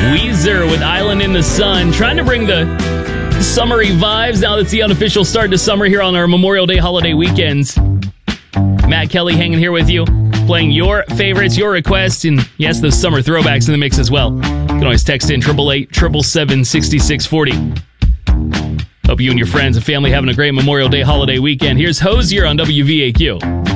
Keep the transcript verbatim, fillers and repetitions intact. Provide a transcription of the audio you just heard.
Weezer with Island in the Sun, trying to bring the summery vibes now that's the unofficial start to summer here on our Memorial Day holiday weekends. Matt Kelly hanging here with you, playing your favorites, your requests, and yes, those summer throwbacks in the mix as well. You can always text in eight eight eight, seven seven, six six four zero. Hope you and your friends and family having a great Memorial Day holiday weekend. Here's Hozier on W V A Q.